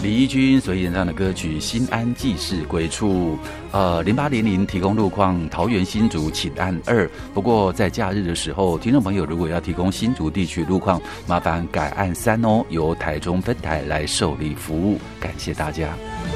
李翊君所演唱的歌曲《新安济世归处》。0800提供路况，桃园新竹请按2。不过在假日的时候，听众朋友如果要提供新竹地区路况，麻烦改按3哦，由台中分台来受理服务。感谢大家。